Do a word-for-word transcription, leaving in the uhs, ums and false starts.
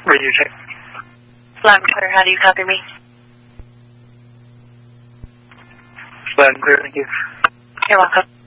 Radio check. Loud and clear. How do you copy me? Loud and clear, thank you. You're welcome.